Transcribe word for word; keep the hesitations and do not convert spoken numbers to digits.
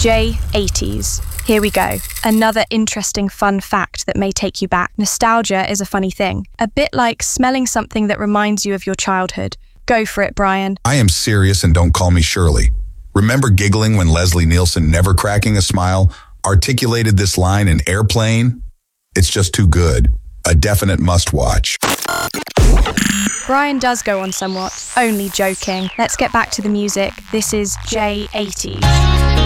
J eighties. Here we go. Another interesting fun fact that may take you back. Nostalgia is a funny thing. A bit like smelling something that reminds you of your childhood. Go for it, Brian. I am serious and don't call me Shirley. Remember giggling when Leslie Nielsen, never cracking a smile, articulated this line in Airplane? It's just too good. A definite must-watch. Brian does go on somewhat. Only joking. Let's get back to the music. This is J eighties.